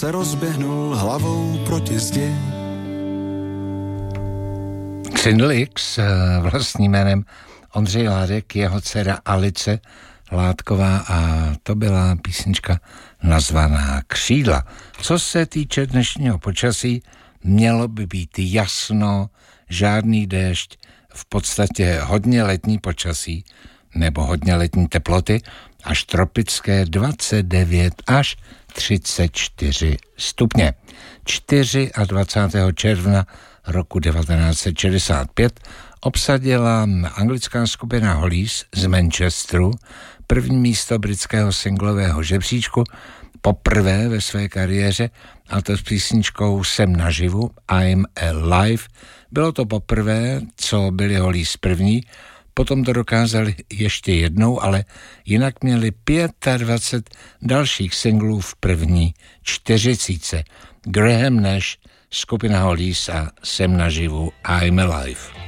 se rozběhnul hlavou proti zdi. Xindlix, vlastním jménem Ondřej Ládek, jeho dcera Alice Ládková, a to byla písnička nazvaná Křídla. Co se týče dnešního počasí, mělo by být jasno, žádný déšť, v podstatě hodně letní počasí, nebo hodně letní teploty, až tropické 29 až 34 stupně. 24. června roku 1965 obsadila anglická skupina Hollies z Manchesteru první místo britského singlového žebříčku poprvé ve své kariéře, a to s písničkou Jsem naživu, I'm Alive. Bylo to poprvé, co byli Hollies první, potom to dokázali ještě jednou, ale jinak měli 25 dalších singlů v první 40. Graham Nash, skupina Hollies a Jsem naživu, I'm Alive.